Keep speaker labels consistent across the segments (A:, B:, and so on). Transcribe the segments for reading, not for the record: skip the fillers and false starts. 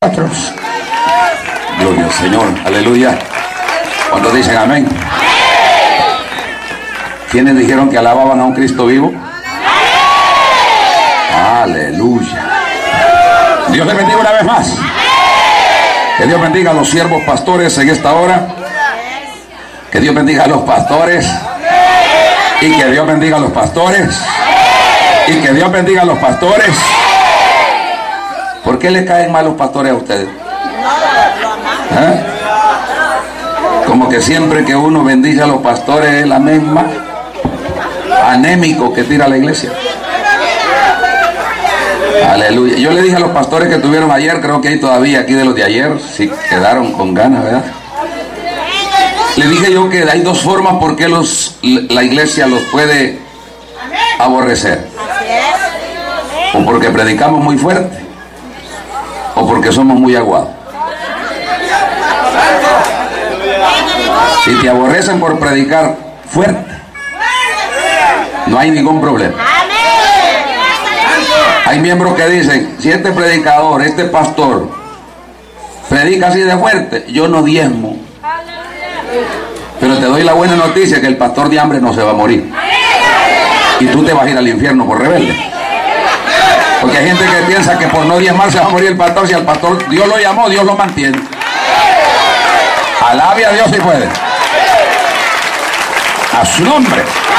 A: nosotros. Gloria al Señor, aleluya. ¿Cuántos dicen amén? ¿Quiénes dijeron que alababan a un Cristo vivo? Aleluya. Dios les bendiga una vez más. Que Dios bendiga a los siervos pastores en esta hora. Que Dios bendiga a los pastores. Y que Dios bendiga a los pastores. Y que Dios bendiga a los pastores. ¿Por qué le caen mal los pastores a ustedes? ¿Eh? Como que siempre que uno bendice a los pastores es la misma anémico que tira a la iglesia. Aleluya. Yo le dije a los pastores que tuvieron ayer, creo que hay todavía aquí de los de ayer, si quedaron con ganas, ¿verdad? Le dije yo que hay dos formas por qué la iglesia los puede aborrecer. O porque predicamos muy fuerte, o porque somos muy aguados. Si te aborrecen por predicar fuerte, no hay ningún problema. Hay miembros que dicen, si este predicador, este pastor predica así de fuerte, yo no diezmo. Pero te doy la buena noticia que el pastor de hambre no se va a morir. Y tú te vas a ir al infierno por rebelde. Porque hay gente que piensa que por no diezmar se va a morir el pastor. Si al pastor Dios lo llamó, Dios lo mantiene. Alabe a Dios si puede. A su nombre.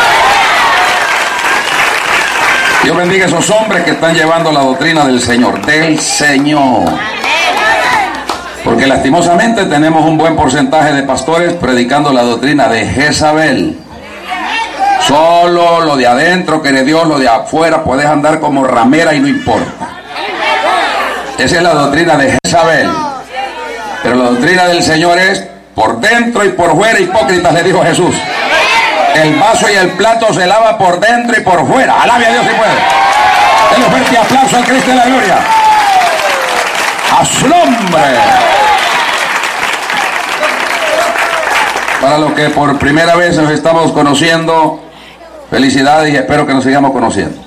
A: Dios bendiga a esos hombres que están llevando la doctrina del Señor. Del Señor. Porque lastimosamente tenemos un buen porcentaje de pastores predicando la doctrina de Jezabel. Solo lo de adentro quiere Dios, lo de afuera puedes andar como ramera y no importa. Esa es la doctrina de Jezabel. Pero la doctrina del Señor es por dentro y por fuera, hipócritas, le dijo Jesús. El vaso y el plato se lava por dentro y por fuera. Alabe a Dios si puede. Denle un fuerte aplauso al Cristo de la gloria. A su nombre. Para los que por primera vez nos estamos conociendo, felicidades y espero que nos sigamos conociendo.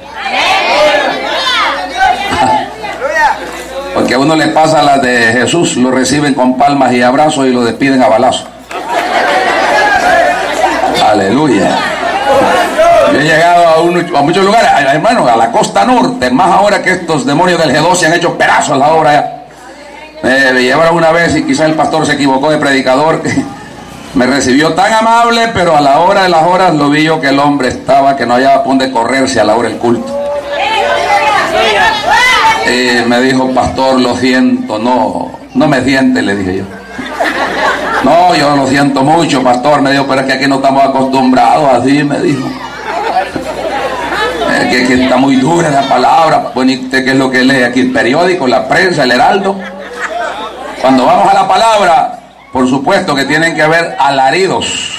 A: Porque a uno le pasa las de Jesús, lo reciben con palmas y abrazos y lo despiden a balazos. Aleluya. Yo he llegado a muchos lugares, hermano, a la costa norte, más ahora que estos demonios del G2 se han hecho pedazos la obra ya. Me llevaron una vez y quizás el pastor se equivocó de predicador. Me recibió tan amable, pero a la hora de las horas lo vi yo que el hombre estaba, que no hallaba por dónde correrse a la hora del culto. Me dijo, pastor, lo siento, no me siente, le dije yo. No, yo lo siento mucho, pastor, me dijo, pero es que aquí no estamos acostumbrados así, me dijo. Que está muy dura la palabra. Bueno, ¿y usted qué es lo que lee aquí? ¿El periódico, la prensa, el Heraldo? Cuando vamos a la palabra, por supuesto que tienen que haber alaridos,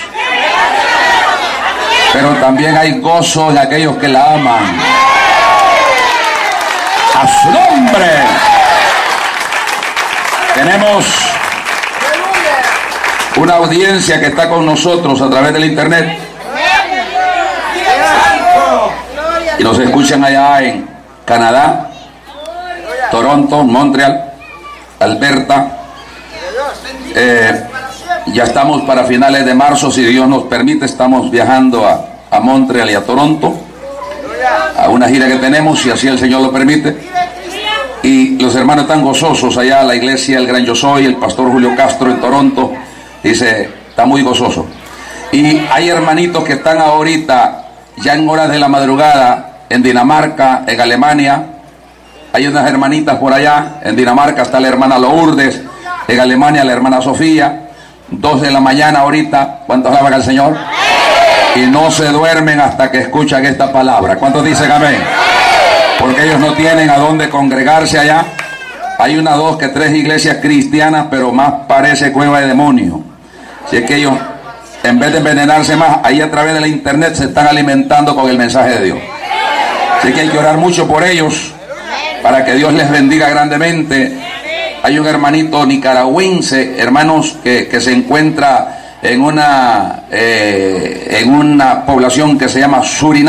A: pero también hay gozo de aquellos que la aman. A su nombre. Tenemos una audiencia que está con nosotros a través del internet y nos escuchan allá en Canadá, Toronto, Montreal, Alberta. Ya estamos para finales de marzo, si Dios nos permite, estamos viajando a Montreal y a Toronto a una gira que tenemos, si así el Señor lo permite. Y los hermanos están gozosos allá, la iglesia El Gran Yo Soy, el pastor Julio Castro en Toronto, dice, está muy gozoso. Y hay hermanitos que están ahorita ya en horas de la madrugada en Dinamarca, en Alemania. Hay unas hermanitas por allá, en Dinamarca está la hermana Lourdes, en Alemania la hermana Sofía, 2 de la mañana ahorita. ¿Cuántos alaban al Señor? Y no se duermen hasta que escuchan esta palabra. ¿Cuántos dicen amén? Porque ellos no tienen a dónde congregarse allá. Hay 1, 2, 3 iglesias cristianas, pero más parece cueva de demonio. Si es que ellos, en vez de envenenarse más, ahí a través de la internet se están alimentando con el mensaje de Dios. Así que hay que orar mucho por ellos, para que Dios les bendiga grandemente. Hay un hermanito nicaragüense, hermanos, que se encuentra en una población que se llama Surinam.